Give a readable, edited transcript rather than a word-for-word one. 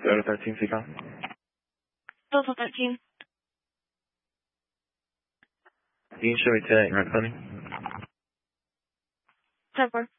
Go to 13, Seacom. Delta 13. You can show me 10, right, Sonny? 10-4.